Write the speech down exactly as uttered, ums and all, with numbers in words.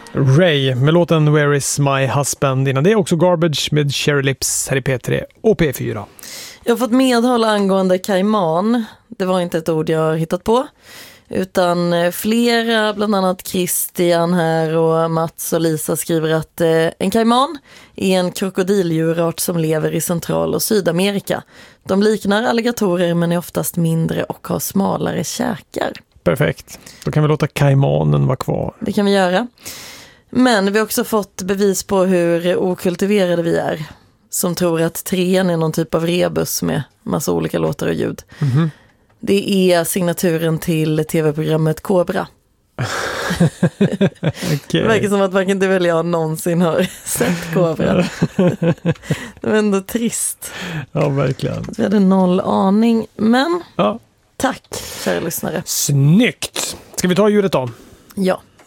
Ray med låten Where is my husband. Innan det är också Garbage med Cherry Lips här i P tre och P fyra. Jag har fått medhåll angående kaiman. Det var inte ett ord jag har hittat på. Utan flera, bland annat Christian här och Mats och Lisa skriver att eh, en kaiman är en krokodildjurart som lever i Central- och Sydamerika. De liknar alligatorer men är oftast mindre och har smalare käkar. Perfekt. Då kan vi låta kaimanen vara kvar. Det kan vi göra. Men vi har också fått bevis på hur okultiverade vi är. Som tror att trean är någon typ av rebus med massa olika låtar och ljud. Mm-hmm. Det är signaturen till tv-programmet Cobra. Okay. Det verkar som att varken du eller jag någonsin har sett Cobra. Det var ändå trist. Ja, verkligen. Vi hade noll aning, men ja. Tack, kära lyssnare. Snyggt! Ska vi ta ljudet då? Ja.